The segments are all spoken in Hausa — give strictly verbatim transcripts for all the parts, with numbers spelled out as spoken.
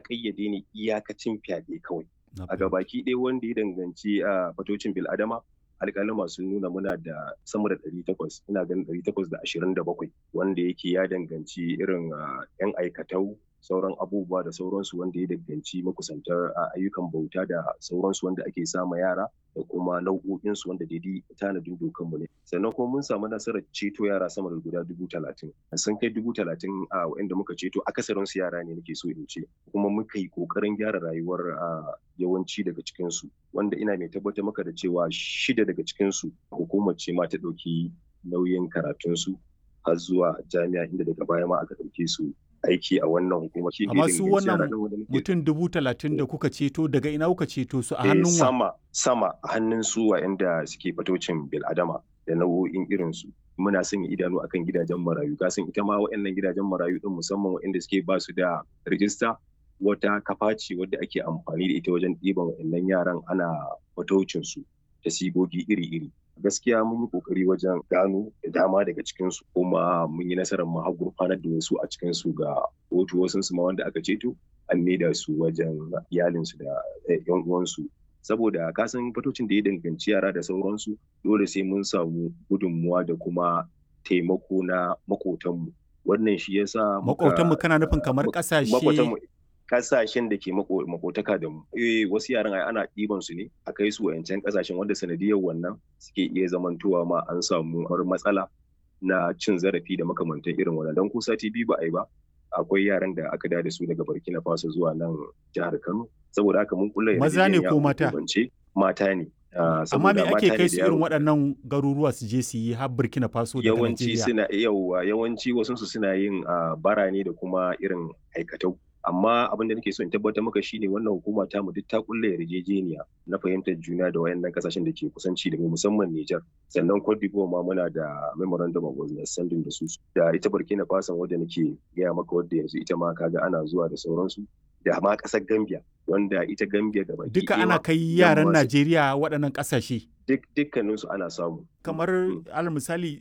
ƙayyade ne iyakacin fyaɗe kawai. Na A fahimta. gabaki ɗaya wanda ya danganci a fatocin bil'adama, alƙaluma sun nuna muna da sama da ɗari takwas, ina ganin ɗari takwas da ashirin da bakwai, wanda yake ya danganci irin a 'yan aikatau, sauran abubuwa da sauransu wanda ya danganci makusantar a ayyukan bauta da sauransu wanda ake sa ma yara da kuma nau'o'insu wanda daidai tanadin dokanmu ne. Sannan kuma mun samu nasarar ceto yara sama da guda dubu talatin. Sun kai dubu talatin a waɗanda muka ceto, akasarinsu yara ne nake so in ce. Kuma muka yi ƙoƙarin gyara rayuwar a yawanci daga cikinsu, wanda ina mai tabbatar maka da cewa shida daga cikinsu hukumar ce ma ta ɗauki nauyin karatunsu har zuwa jami'a, inda daga baya ma aka ɗauke su aiki a wannan hukuma. Shi ne Amma su danganci yara wannan ɗin wanda muke mutum dubu talatin da kuka ceto daga ina kuka ceto su, a Eh, hannun wa? sama sama a hannun su waɗanda suke fatocin bil'adama da nau'o'in irinsu. Muna sanya idanu akan gidajen marayu. Ka san ita ma waɗannan gidajen marayu ɗin, musamman waɗanda suke ba su da rijista, wata kafa ce wadda ake amfani da ita wajen ɗiban waɗannan yaran ana fataucinsu da sigogi iri-iri. Gaskiya mun yi ƙoƙari wajen gano da dama daga cikinsu, kuma mun yi nasarar mu har gurfanar da wasu a cikinsu ga kotu, wasunsu ma wanda aka ceto an maida su wajen iyalinsu da 'yan uwansu. Saboda ka san fatocin da ya danganci yara da sauransu, dole sai mun samu gudunmuwa da kuma taimako na maƙotanmu. Wannan shi ya sa muka Maƙotanmu kana nufin kamar ƙasashe? maƙotanmu kasashen da ke makotaka da mu. Eh, wasu yaran ai ana ɗiban su ne a kai su wayancan kasashen, wanda sanadiyar wannan suke iya zamantowa ma an samu har matsala na cin zarafi da makamantan irin wannan. Don ko sati biyu ba a yi ba, akwai yaran da aka dawo da su daga Burkina Faso zuwa nan jihar Kano. Saboda haka mun kulla Maza ne yarjejeniya ko mata? hukumance, mata ne. Ah, Amma me saboda ake mata kai ne su da irin yaro. waɗannan garuruwa su je su yi har Burkina Faso daga Yawanci Najeriya? suna yauwa yawanci wasunsu suna yin ah, bara ne da kuma irin aikatau. Amma abin da nake so in tabbatar maka shine wannan hukuma ta mu duk ta kulle yarjejeniya na fahimtar juna da wayannan kasashen da ke kusanci da mu, musamman Niger. Sannan Cote d'Ivoire ma muna da memorandum of understanding da su, da ita Burkina Faso wadda nake gaya maka, wadda yanzu ita ma kaga ana zuwa da sauransu, da ma kasar Gambia, wanda ita Gambia da baki Duka ɗaya ana ma kai nan yaran ma su- Najeriya waɗannan ƙasashe. duk dukkaninsu ana samu. Kamar Mm. alal misali,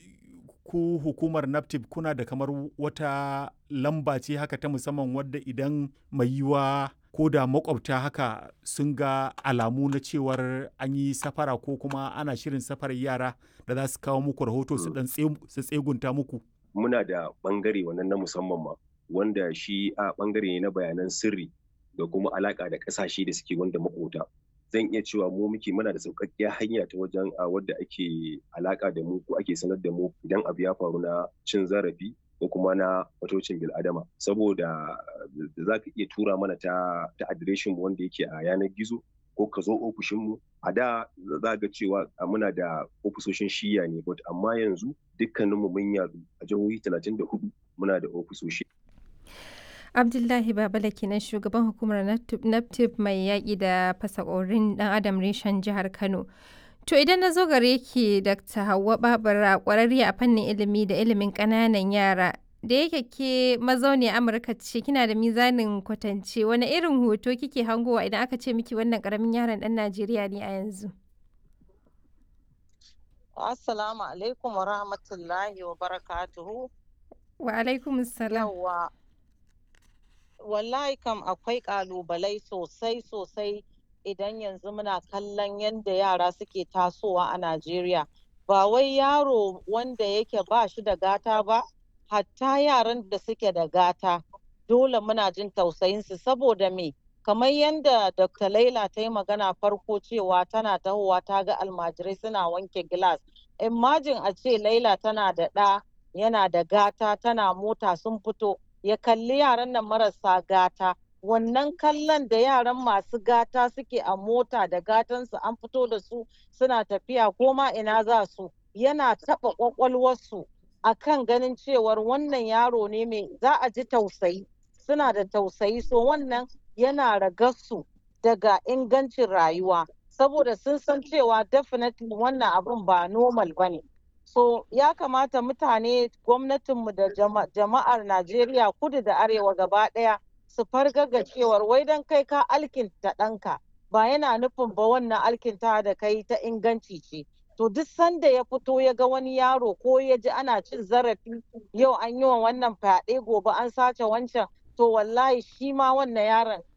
ku hukumar NAFTIP kuna da kamar wata lamba ce haka ta musamman wadda idan mai yiwa ko da makwabta haka sun ga alamu na cewar an yi safara ko kuma ana shirin safarar yara, da za su kawo muku rahoto su Mm. dan tse- su tsegunta muku? Muna da bangare wannan na musamman ma, wanda shi a bangare ne na bayanan sirri da kuma alaka da kasashe da suke wanda makota. Zan iya cewa mu muke muna da sauƙaƙƙiyar hanya ta wajen a wadda ake alaka da mu ko ake sanar da mu idan abu ya faru na cin zarafi ko kuma na fatocin bil'adama, saboda za ka iya tura mana ta ta adireshin mu wanda yake a yanar gizo, ko ka zo ofishin mu. A da za ga cewa a muna da ofisoshin shiya ne, but amma yanzu dukkaninmu mun yadu a jihohi talatin da hudu, muna da ofisoshi. Abdullahi Babala kenan, shugaban hukumar NAFTIP mai yaƙi da fasakorin ɗan adam reshen jihar Kano. To idan na zo gare ki Dakta Hauwa Babura, ƙwararriya a fannin ilimi da ilimin ƙananan yara, da yake ke mazauniyar Amurka ce, kina da mizanin kwatance, wani irin hoto kike hangowa idan aka ce miki wannan ƙaramin yaron ɗan Najeriya ne a yanzu? Assalamu alaikum wa rahmatullahi wa barakatuhu. Wa alaikum salam. Yawwa, wallahi kam akwai ƙalubalai sosai sosai idan yanzu muna kallon yadda yara suke tasowa a Najeriya. Ba wai yaro wanda yake ba shi da gata ba, hatta yaran da suke da gata dole muna jin tausayinsu. Saboda me? Kamar yadda Dokta Laila ta yi magana farko cewa tana tahowa ta ga almajirai suna wanke gilas. Imagine a ce Laila tana da ɗa yana da gata, tana mota sun fito, ya kalli yaran nan marasa gata. Wannan kallon da yaran masu gata suke a mota da gatansu an fito da su suna tafiya ko ma ina za su, yana taɓa ƙwaƙwalwarsu a kan ganin cewar wannan yaro ne mai za a ji tausayi, suna da tausayi. So wannan yana ragarsu daga ingancin rayuwa, saboda sun san cewa definitely wannan abun ba normal ba ne. So ya kamata mutane, gwamnatinmu da jama'ar Najeriya kudu da arewa gaba ɗaya su fargaga cewar wai don kai ka alkinta ɗanka ba yana nufin ba wannan alkinta da kai ta inganci ce. To duk sanda ya fito ya ga wani yaro ko ya ji ana cin zarafi, yau an yi wa wannan fyaɗe, gobe an sace wancan, to wallahi shi ma wannan yaron